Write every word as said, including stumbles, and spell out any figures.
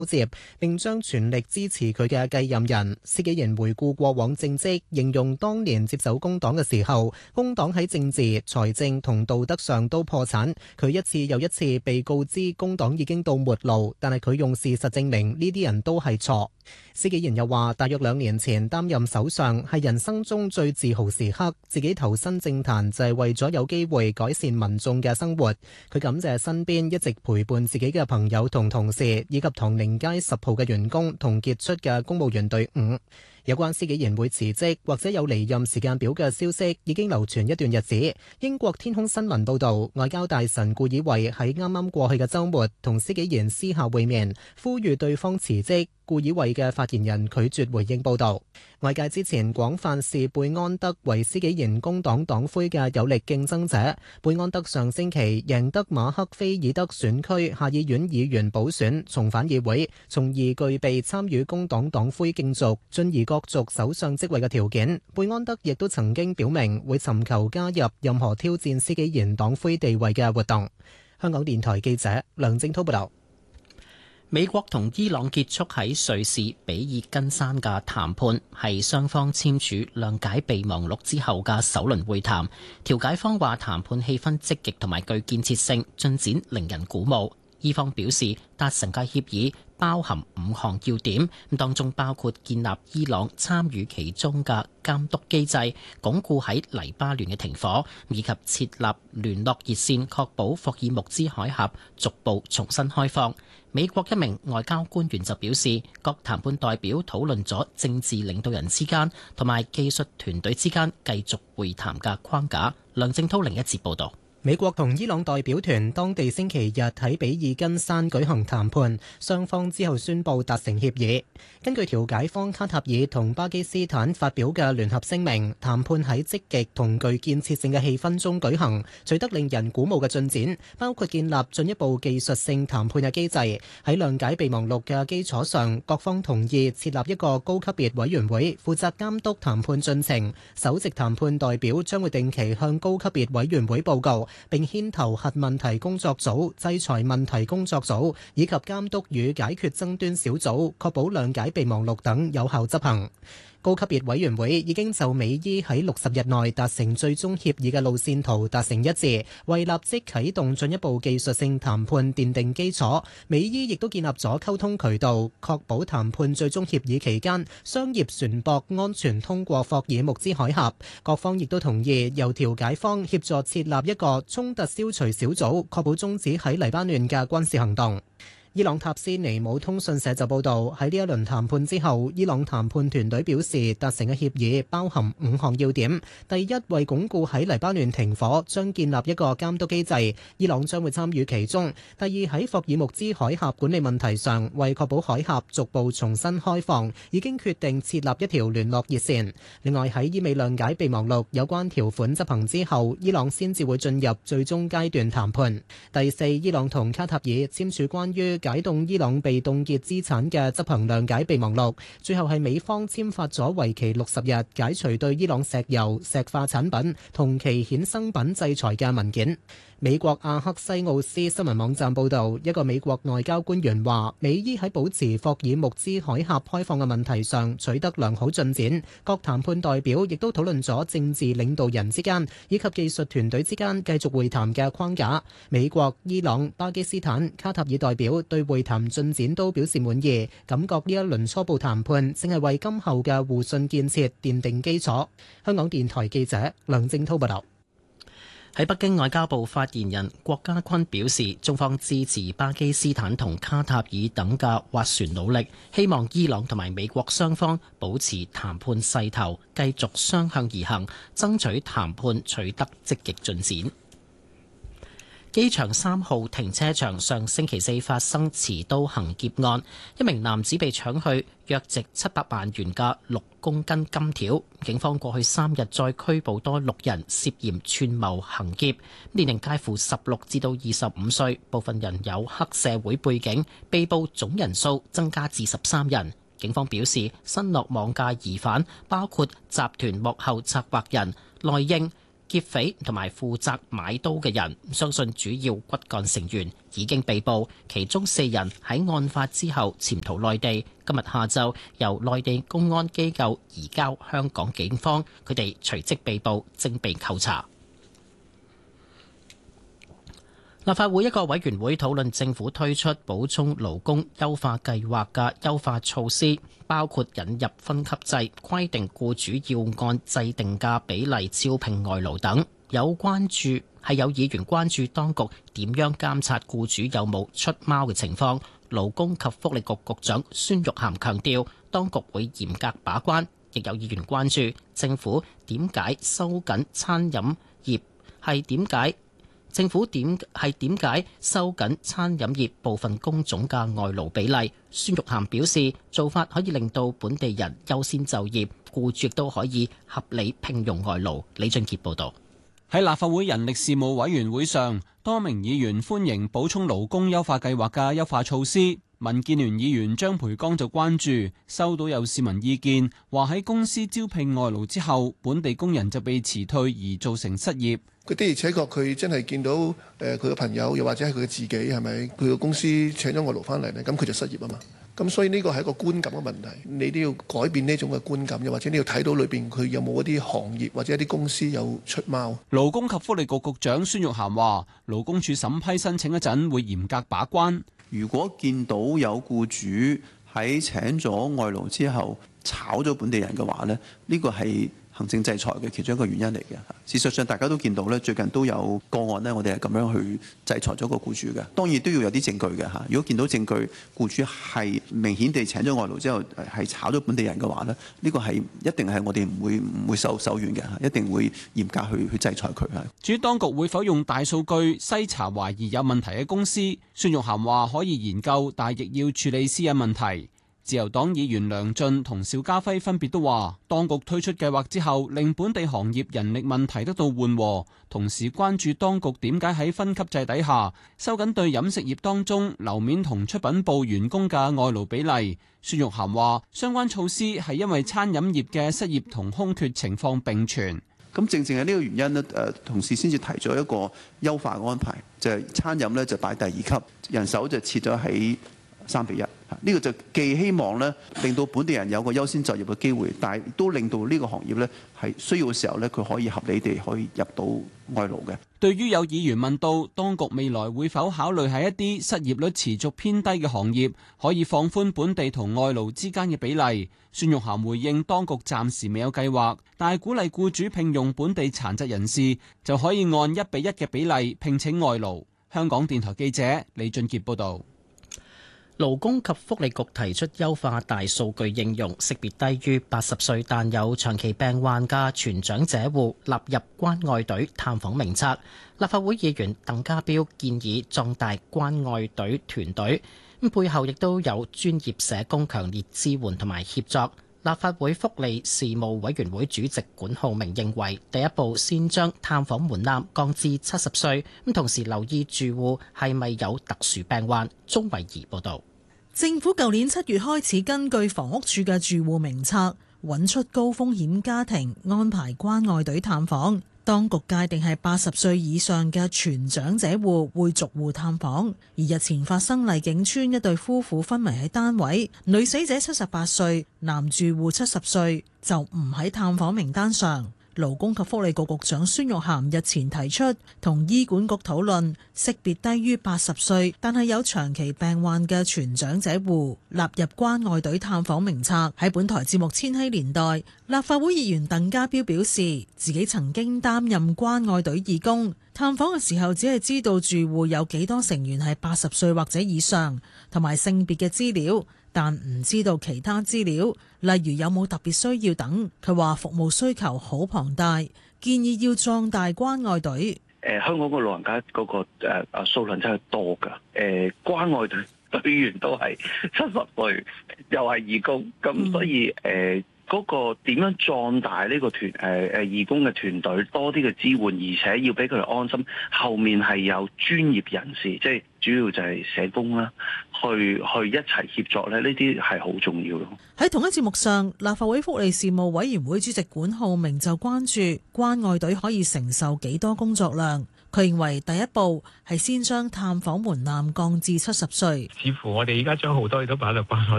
接，並將全力支持佢嘅繼任人。施紀賢回顧過往政績，形容當年接手工黨嘅時候，工黨喺政治、財政同道德上都破產。佢一次又一次被告知工黨已經到末路，但係佢用事實證明呢啲人都係錯。施紀賢又話，大約兩年前擔任首相係人生中最自豪時刻，自己投身政壇就係為咗有機會改善民眾嘅生活。佢感謝身邊一直陪伴自己嘅朋友同同事，以及唐寧街十號嘅員工同傑出嘅公務員隊伍。有關施紀賢會辭職或者有離任時間表嘅消息已經流傳一段日子。英國天空新聞報導，外交大臣顧以為喺啱啱過去嘅週末同施紀賢私下會面，呼籲對方辭職。顧以為嘅發言人拒絕回應報導。外界之前廣泛視貝安德為施紀賢工黨黨魁嘅有力競爭者。貝安德上星期贏得馬克菲爾德選區下議院議員補選，重返議會，從而具備參與工黨黨魁競逐，進而角逐首相職位嘅條件。貝安德亦都曾經表明會尋求加入任何挑戰施紀賢黨魁地位嘅活動。香港電台記者梁正滔報導。 美國同伊朗結束喺瑞士比爾根山嘅談判，係雙方簽署諒解備忘錄之後嘅首輪會談。調解方話談判氣氛積極同埋具建設性，進展令人鼓舞。伊方表示達成嘅協議包含五項要點，當中包括建立伊朗參與其中嘅監督機制，鞏固喺黎巴嫩嘅停火，以及設立聯絡熱線，確保霍爾木茲海峽逐步重新開放。美國一名外交官員就表示，各談判代表討論咗政治領導人之間同埋技術團隊之間繼續會談嘅框架。梁正濤另一節報導。 美國同伊朗代表團當地星期日喺比爾根山舉行談判，雙方之後宣布達成協議。根據調解方卡塔爾同巴基斯坦發表嘅聯合聲明，談判喺積極同具建設性嘅氣氛中舉行，取得令人鼓舞嘅進展，包括建立進一步技術性談判嘅機制。喺諒解備忘錄嘅基礎上，各方同意設立一個高級別委員會，負責監督談判進程。首席談判代表將會定期向高級別委員會報告，並牽頭核問題工作組、制裁問題工作組以及監督與解決爭端小組，確保諒解備忘錄等有效執行。高級別委員會已經就美伊喺六十日內達成最終協議嘅路線圖達成一致，為立即啟動進一步技術性談判奠定基礎。美伊亦都建立咗溝通渠道，確保談判最終協議期間商業船舶安全通過霍爾木茲海峽。各方亦都同意由調解方協助設立一個衝突消除小組，確保終止喺黎巴嫩嘅軍事行動。伊朗塔斯尼姆通訊社就報導，喺呢一輪談判之後，伊朗談判團隊表示達成嘅協議包含五項要點。第一，為鞏固喺黎巴嫩停火，將建立一個監督機制，伊朗將會參與其中。第二，喺霍爾木茲海峽管理問題上，為確保海峽逐步重新開放，已經決定設立一條聯絡熱線。另外，喺伊美諒解備忘錄有關條款執行之後，伊朗先至會進入最終階段談判。第四，伊朗同卡塔爾簽署關於解凍伊朗被凍結資產嘅執行諒解備忘錄，最後係美方簽發咗為期六十日解除對伊朗石油、石化產品同其衍生品制裁嘅文件。美國阿克西奧斯新聞網站報導，一個美國外交官員話，美伊喺保持霍爾木茲海峽開放嘅問題上取得良好進展。各談判代表亦都討論咗政治領導人之間以及技術團隊之間繼續會談嘅框架。美國、伊朗、巴基斯坦、卡塔爾代表對會談進展都表示滿意，感覺呢一輪初步談判正係為今後嘅互信建設奠定基礎。香港電台記者梁正滔報道。 喺北京，外交部發言人郭家坤表示，中方支持巴基斯坦同卡塔爾等嘅斡旋努力，希望伊朗同埋美國雙方保持談判勢頭，繼續雙向而行，爭取談判取得積極進展。機場三號停車場上星期四發生持刀行劫案，一名男子被搶去約值七百萬元嘅六公斤金條。警方過去三日再拘捕多六人涉嫌串謀行劫，年齡介乎十六至到二十五歲，部分人有黑社會背景，被捕總人數增加至十三人。警方表示，新落網嘅疑犯包括集團幕後策劃人內應、 劫匪同埋負責買刀嘅人，相信主要骨幹成員已經被捕，其中四人喺案發之後潛逃內地，今日下晝由內地公安機構移交香港警方，佢哋隨即被捕，正被扣查。立法會一個委員會討論政府推出補充勞工優化計劃嘅優化措施，包括引入分級制，規定僱主要按制定嘅比例招聘外勞等。有關注係有議員關注當局點樣監察僱主有冇出貓嘅情況。勞工及福利局局長孫玉菡強調，當局會嚴格把關。亦有議員關注政府點解收緊餐飲業係點解？政府點係點解收緊餐飲業部分工種嘅外勞比例？孫玉菡表示，做法可以令到本地人優先就業，僱主亦都可以合理聘用外勞。李俊傑報導。 喺立法會人力事務委員會上，多名議員歡迎補充勞工優化計劃嘅優化措施。民建聯議員張培剛就關注收到有市民意見，話喺公司招聘外勞之後，本地工人就被辭退而造成失業。 佢的而且確佢真係見到誒佢嘅朋友，又或者係佢嘅自己係咪佢嘅公司請咗外勞翻嚟呢？咁佢就失業啊嘛。咁所以呢個係一個觀感嘅問題，你都要改變呢種嘅觀感，又或者你要睇到裏邊佢有冇一啲行業或者一啲公司有出貓。 勞工及福利局局長孫玉菡話，勞工處審批申請一陣會嚴格把關。 如果見到有僱主喺請咗外勞之後炒咗本地人嘅話咧，呢個係行政制裁嘅其中一個原因嚟嘅。事實上大家都見到咧，最近都有個案咧，我哋係咁樣去制裁咗個僱主嘅。當然都要有啲證據嘅嚇。如果見到證據，僱主係明顯地請咗外勞之後係炒咗本地人嘅話咧，呢個係一定係我哋唔會唔會手手軟嘅嚇，一定會嚴格去去制裁佢嚇。 至於當局會否用大數據篩查懷疑有問題嘅公司，孫玉菡話可以研究，但亦要處理私隱問題。自由黨議員梁進同邵家輝分別都話，當局推出計劃之後，令本地行業人力問題得到緩和，同時關注當局點解喺分級制底下收緊對飲食業當中樓面同出品部員工嘅外勞比例。孫玉菡話，相關措施係因為餐飲業嘅失業同空缺情況並存。 咁正正係呢個原因呢，誒同事先至提咗一個優化安排，就係餐飲呢就擺第二級，人手就設咗喺三比一。呢個就既希望咧令到本地人有個優先就業嘅機會，但係都令到呢個行業咧係需要嘅時候咧，佢可以合理地可以入到外勞嘅。 對於有議員問到當局未來會否考慮喺一啲失業率持續偏低嘅行業可以放寬本地同外勞之間嘅比例，孫玉菡回應當局暫時未有計劃，但係鼓勵僱主聘用本地殘疾人士就可以按一比一嘅比例聘請外勞。香港電台記者李俊傑報導。 勞工及福利局提出優化大數據應用，識別低於八十歲但有長期病患嘅全長者戶納入關愛隊探訪名冊。立法會議員鄧家彪建議壯大關愛隊團隊，咁背後亦都有專業社工強烈支援同埋協作。立法會福利事務委員會主席管浩明認為，第一步先將探訪門檻降至七十歲，咁同時留意住戶係咪有特殊病患。鍾慧儀報導。 政府舊年七月開始根據房屋署嘅住戶名冊揾出高風險家庭，安排關愛隊探訪。當局界定係八十歲以上嘅全長者戶會逐戶探訪。而日前發生麗景邨一對夫婦昏迷喺單位，女死者七十八歲，男住戶七十歲，就唔喺探訪名單上。勞工及福利局局長孫玉菡日前提出同醫管局討論，識別低於八十歲但係有長期病患嘅全長者戶納入關愛隊探訪名冊。喺本台節目《千禧年代》，立法會議員鄧家彪表示，自己曾經擔任關愛隊義工，探訪嘅時候只係知道住戶有幾多成員係八十歲或者以上，同埋性別嘅資料，但唔知道其他資料，例如有冇特別需要等。佢話服務需求好龐大，建議要壯大關愛隊。 誒、呃，香港個老人家嗰、那個誒啊數量真係多㗎。誒、呃，關愛隊隊員都係七十歲，又係義工，咁所以誒。呃嗰個點樣壯大呢個團誒誒義工嘅團隊，多啲嘅支援，而且要俾佢哋安心。後面係有專業人士，即係主要就係社工啦，去去一齊協作咧，呢啲係好重要咯。 喺同一節目上，立法會福利事務委員會主席管浩鳴就關注關愛隊可以承受幾多工作量。佢認為第一步係先將探訪門檻降至七十歲。 似乎我哋而家將好多嘢都擺喺度關愛